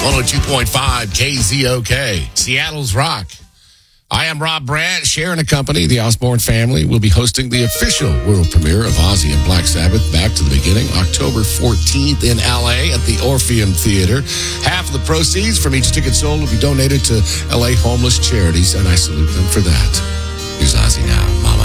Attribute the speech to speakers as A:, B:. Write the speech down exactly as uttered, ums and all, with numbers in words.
A: one oh two point five K Z O K, Seattle's Rock. I am Rob Brandt. Sharon and company, the Osborne family, will be hosting the official world premiere of Ozzy and Black Sabbath, Back to the Beginning, October fourteenth in L A at the Orpheum Theater. Half of the proceeds from each ticket sold will be donated to L A homeless charities, and I salute them for that. Here's Ozzy now, Mama.